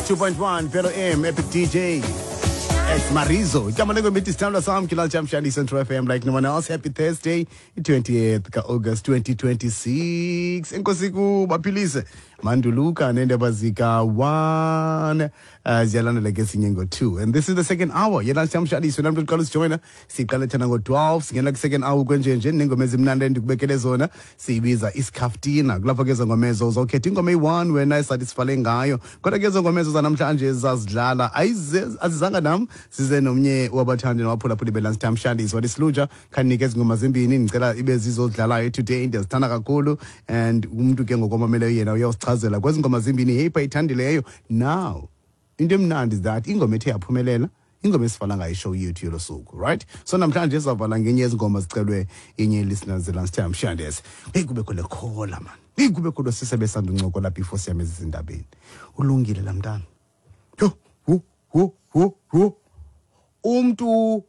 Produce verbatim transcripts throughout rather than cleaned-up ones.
two point one, Pero M, Epic D J. It's Marizo. Igama lengo mithi sithandwa sami Kilal Chamshadi Central F M like no one else. Happy Thursday, twentieth of August twenty twenty-six. Enkosi kubaphilise. Manduluka nende bazika one. Ziyalana legacy nyengo two. And this is the second hour. Kilal Chamshadi so namntu Carlos joiner. Siqala thana ngo twelve. Singena ku second hour kwenje nje nengomezi mnandi ndikubekele zona. Sibiza iskaftina. Kulapha ke zongomezo uzokhetha ingoma eyi-one wena esatisfale ngayo. Kodwa ke zongomezo zanamhlanje zazidlala ayize azizanga nam. Size nomnye wabathandi nawaphulaphula balance time shadis what isluja khanike izingoma zimbini ngicela ibe zizodlalayo today ndiyazithanda kakhulu and umuntu ke ngokwamamela yena uyawusichazela kwezi ngoma zimbini hey bayithandileyo now into emnandi is that ingoma ethe yaphumelela ingoma esifana ngayo show yethu yolosuku right so namhlanje sizavala ngenye izingoma zicelwe inye listeners balance time shadis hey kube khole khola man hey kube kholo sisebesanda uncoko la before siyame izindabeni ulungile lamntana yo hu hu hu hu umntu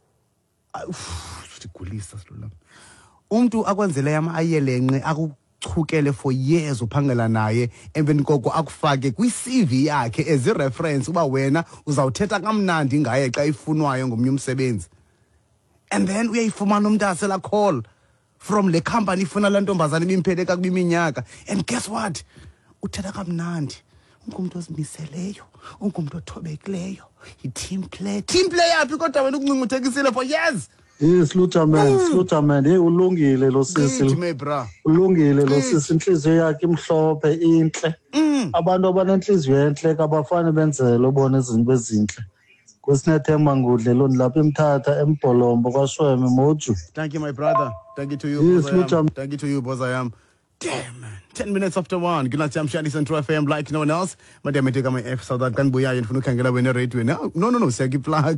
usigulisa silula umntu akwenzele yama ayelenqe akuchukele for years uphangela naye emveni koko akufake kwi-C V yakhe as a reference uba wena uzawuthetha kamnandi ngaye xa ifunwayo ngomnye umsebenzi and then uyayifumana umntu asela call from le company ifuna la ntombazana ibimphethe kakubi iminyaka and guess what uthetha kamnandi ungumuntu ozimiseleyo ungumuntu othobekileyo i-team play team play yaphi kodwa wena ukuncinguthekisile for years yes lutha man lutha man hey ulungile lo sisi ulungile lo sisi inhliziyo yakhe imhlophe inhle abantu abanenhliziyo enhle abafana benzele ubone izinto ezinhle kwesinethemba ngudle lo lapha emthatha embholombo kwaShweme Moju. Thank you my brother, thank you to you yes, Lutha. Thank you to you boss I am. Damn man. ten minutes after one. Kilal Chamshadi Central F M like no one else. Madam take my F South African boya yefuna ukhangela wena radio no no no no siyagi plug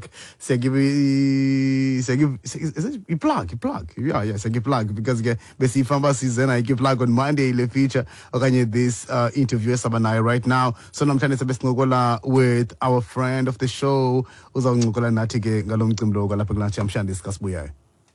siyagi siyagi is it plug plug yeah yeah siyagi plug because ke besifamba season I give plug on Monday le feature okanye this uh, interview esabanayo right now so namhlanje sebesingokola with our friend of the show uzawuncokola nathi ke ngalomcimbi lapha Kilal Chamshadi sikasibuyayo.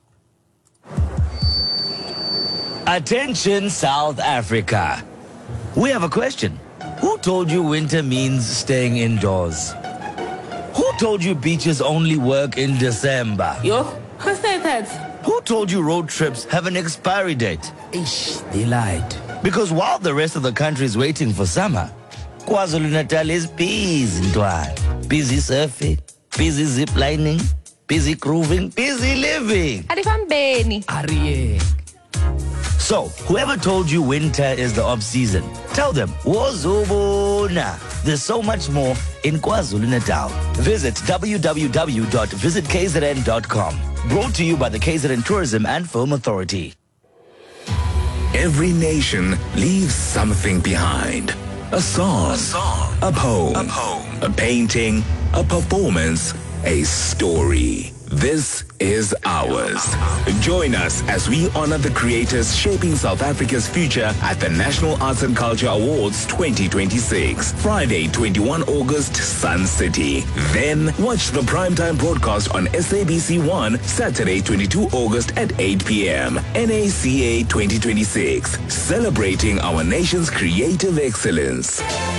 Attention South Africa. We have a question. Who told you winter means staying indoors? Who told you beaches only work in December? Yo, who said that? Who told you road trips have an expiry date? Ish, they lied. Because while the rest of the country is waiting for summer, KwaZulu-Natal is busy, Ntwana. Busy surfing, busy ziplining, busy grooving, busy living. Arifambeni. Ariye. So, whoever told you winter is the off-season, tell them, Wozobona. There's so much more in KwaZulu-Natal. Visit w w w dot visit k z n dot com. Brought to you by the K Z N Tourism and Film Authority. Every nation leaves something behind. A song, a, song. a poem, a poem, a painting, a performance, a story. This is ours. Join us as we honor the creators shaping South Africa's future at the National Arts and Culture Awards twenty twenty-six. Friday, twenty-first of August, Sun City. Then watch the primetime broadcast on S A B C one, Saturday, twenty-second of August at eight p m N A C A twenty twenty-six. Celebrating our nation's creative excellence.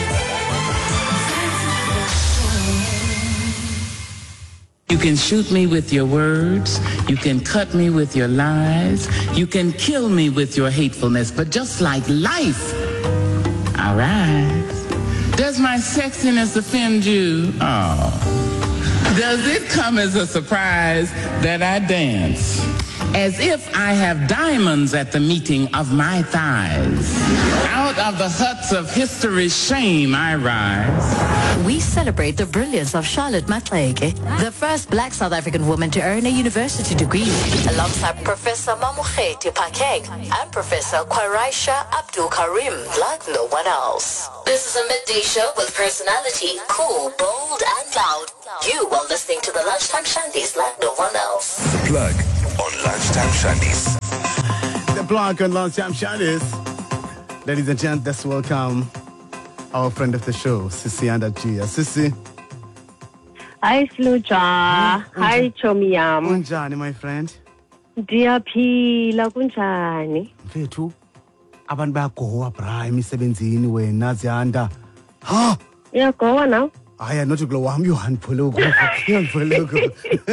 You can shoot me with your words, you can cut me with your lies, you can kill me with your hatefulness, but just like life, I rise. Does my sexiness offend you? Oh. Does it come as a surprise that I dance as if I have diamonds at the meeting of my thighs? Out of the huts of history's shame I rise. We celebrate the brilliance of Charlotte Maxeke, the first black South African woman to earn a university degree, alongside Professor Mamokgethi Phakeng and Professor Kwaraisha Abdul Karim, like no one else. This is a midday show with personality, cool, bold, and loud. You are listening to the Lunchtime Shandies like no one else. The Plug on Lunchtime Shandies. The Plug on Lunchtime Shandies. Ladies and gents, let's welcome our friend of the show, Sisi Andajia. Sisi. Hi, Sluja. Hi, Chomiyam. Unjani, my friend? Ndiyaphila kunjani? Mfethu, abantu bayagowa bra emisebenzini wena ziyanda. Ha? Uyagowa now? Hayi nothi kulo wami Johan Phuluku. Johan Phuluku.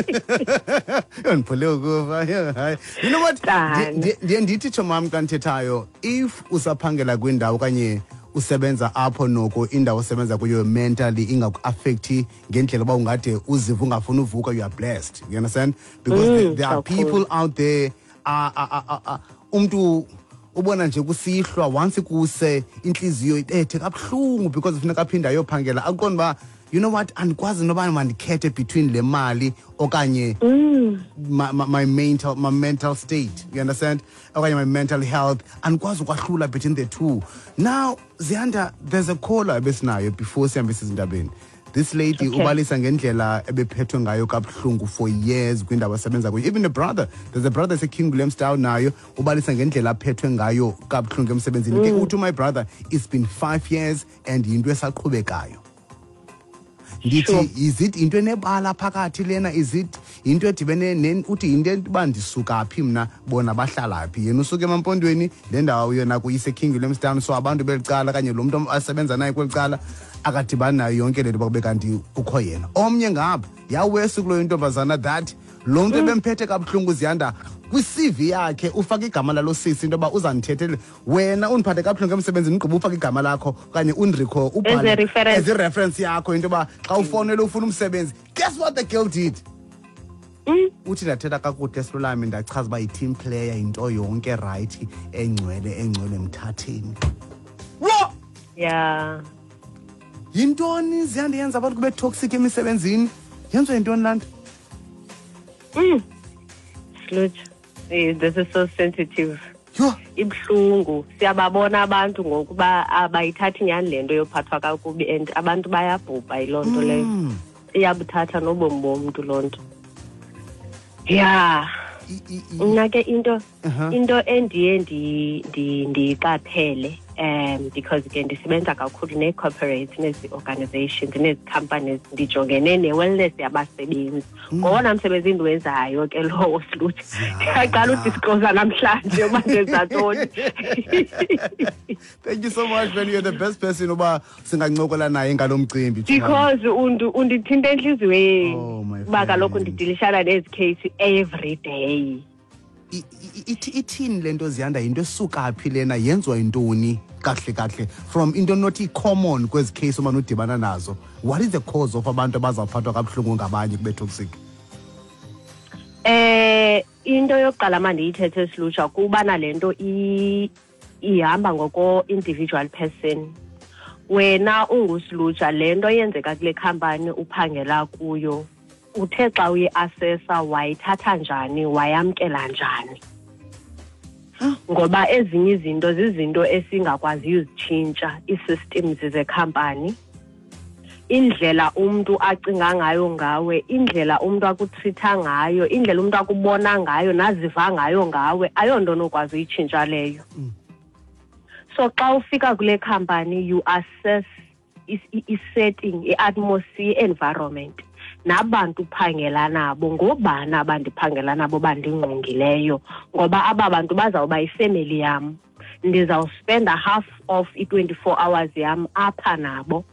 Johan Phuluku. Hayi. You know what? Ndiye ndithi chomam xa ndithethayo, if usaphangela kwindawo kanye usebenza apho noko indawo osebenza kuyo mentally ingaku-affecti ngendlela uba ungade uziva ungafuni uvuka, you are blessed. You understand? Because mm, there, there are people out there uh, uh, uh, uh, umntu ubona nje kusihlwa once kuse inhliziyo ithethe kabuhlungu because ufuneka aphinda ayophangela akuqonda ba you know what andikwazi noba mandikhethe between le mali okanye mm. my, my, my mental my mental state, you understand, okanye my mental health, andikwazi ukwahlula between the two. Now Ziyanda, there's a caller ebesinayo before sihambe sizindabeni. This lady okay. ubalisa ngendlela ebephethwe ngayo kabuhlungu for years kwindawo asebenza kuyo. Even a brother, there's a brother King Williamstown nayo ubalisa ngendlela aphethwe ngayo kabuhlungu emsebenzini. Mm. Okay, to my brother, it's been five years and yinto esaqhubekayo. Ndithi sure. Is it into enebala phakathi lena, is it into edibene uthi into eba ndisuka phi mna bona bahlala phi yena usuke emampondweni le ndawo yona kuyise King Williamstown, so abantu belicala kanye lo muntu asebenza naye kwelicala akadibana nayo yonke lento bakube kanti ukho yena omnye ngapha yawesi kulo intombazana that lo muntu ebemphethe kabuhlungu Ziyanda kwi-C V yakhe ufaka igama lalo sisi into ba uzandithethele wena undiphathe kabuhlungu emsebenzini ugqiba ufaka igama lakho kanye undirikho ubhale as a reference yakho into ba xa ufonele ufuna umsebenzi. Guess what the girl did? Mm. Uthi ndathetha kakuhle silulami ndachaza uba yi-team player into yonke right engcwele engcwele emthatheni. Wo! Yeah. Yintoni Ziyanda yenza abantu kube toxic emisebenzini? Yenziwa yintoni lanto? Mm. Slut. Eh, this is so sensitive. Yo, ibhlungu siyababona abantu ngokuba abayithathi nyani lento yophathwa kakubi and abantu bayabhubha yilonto leyo. Mm. Iyabuthatha nobomi bomuntu lonto. Yeah. Mina ke into uh-huh. into endiye ndi ndiqaphele um because ke ndisebenza kakhulu ne corporates nezi organizations nezi companies ndijongene ne wellness yabasebenzi. Ngona msebenzi endiwenzayo ke lowo Sluthi. Ngiyaqala udisclose namhlanje uma ndenza ntoni. Thank you so much man, you're the best person oba singancokola naye ngalomcimbi. Because undu undithinta enhlizweni ba kaloku ndidilishana nezi case every day. Ithini lento Ziyanda into esuka phi lena yenziwa intoni kahle kahle from into not common kwezi case uma nodibana nazo? What is the cause of abantu abazaphathwa kabuhlungu ngabanye kube toxic? Eh into yokuqala manje ithethe Slutsha kuba na lento ihamba ngoko individual person. Wena unguslutsha lento yenzeka kule company uphangela kuyo uthe xa uyi-assessa wayithatha njani wayamkela njani, ngoba ezinye izinto zizinto esingakwaziyo uzitshintsha ii-systems zekhampani, indlela umuntu acinga ngayo ngawe, indlela umuntu akutreata ngayo, indlela umuntu akubona ngayo naziva ngayo ngawe ayonto onokwazi uyitshintsha leyo. So xa ufika kule company you assess i-setting, i-atmosphere, environment, nabantu phangela nabo ngobani abandiphangela nabo bandingqongileyo, ngoba aba bantu bazawuba ifamily yam, ndizawuspenda half of i-twenty-four hours yam apha nabo.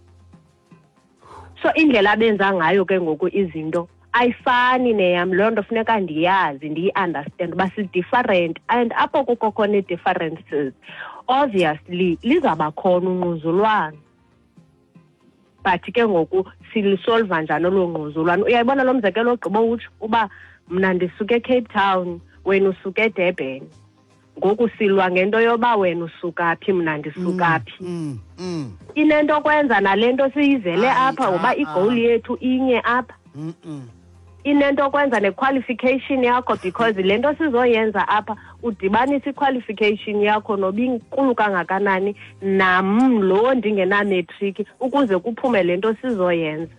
So indlela benza ngayo ke ngoku izinto ayifani neyam, loo nto funeka ndiyazi ndiyi-understand uba si-different, and apho kukho khona ii-differences obviously lizaba khona ungquzulwano. But ke ngoku silisolva njani lo ngquzulwano? Uyayibona lo mzekelo ogqiba utsho uba mna ndisuke eCape Town wena usuke eDurban, ngoku silwa ngento yoba wena usuka phi mna ndisuka phi. Mm, mm. Inento kwenza nalento siyizele apha uba igoal yethu inye apha. Mm -mm. Inento kwenza ne-qualification yakho, because lento sizoyenza apha udibanisa i-qualification yakho noba inkulu kangakanani nam lo ndingena-matric ukuze kuphume lento sizoyenza.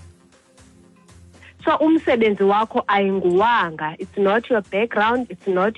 So umsebenzi wakho ayinguwanga, it's not your background, it's not